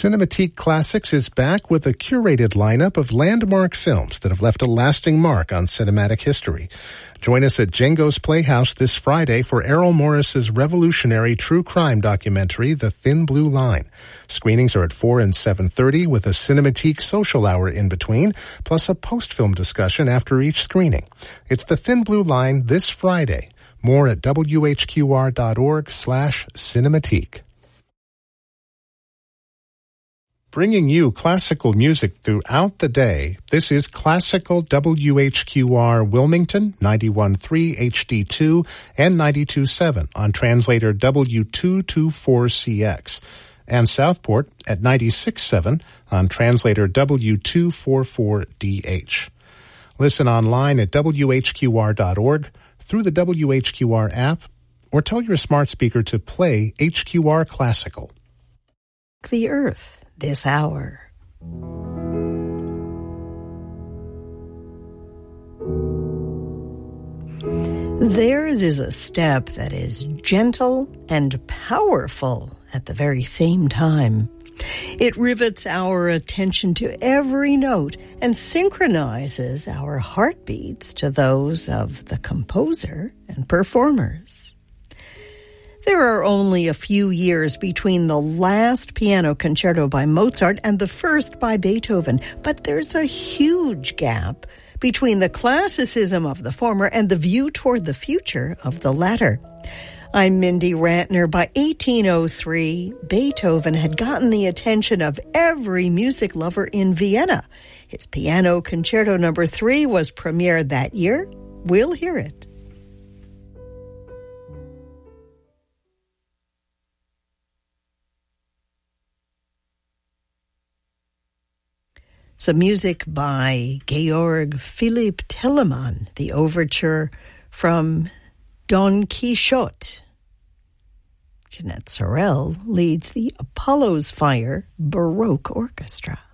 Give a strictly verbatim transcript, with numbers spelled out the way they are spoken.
Cinematique Classics is back with a curated lineup of landmark films that have left a lasting mark on cinematic history. Join us at Django's Playhouse this Friday for Errol Morris's revolutionary true crime documentary, The Thin Blue Line. Screenings are at four and seven thirty with a Cinematique social hour in between, plus a post-film discussion after each screening. It's The Thin Blue Line this Friday. More at W H Q R dot org slash Cinematique. Bringing you classical music throughout the day, this is Classical W H Q R Wilmington, ninety-one point three H D two and ninety-two point seven on translator W two twenty-four C X, and Southport at ninety-six point seven on translator W two forty-four D H. Listen online at W H Q R dot org, through the W H Q R app, or tell your smart speaker to play H Q R Classical. The Earth. This hour. Theirs is a step that is gentle and powerful at the very same time. It rivets our attention to every note and synchronizes our heartbeats to those of the composer and performers. There are only a few years between the last piano concerto by Mozart and the first by Beethoven, but there's a huge gap between the classicism of the former and the view toward the future of the latter. I'm Mindy Rantner. By eighteen oh three, Beethoven had gotten the attention of every music lover in Vienna. His Piano Concerto Number Three was premiered that year. We'll hear it. Some music by Georg Philipp Telemann, the overture from Don Quixote. Jeanette Sorel leads the Apollo's Fire Baroque Orchestra.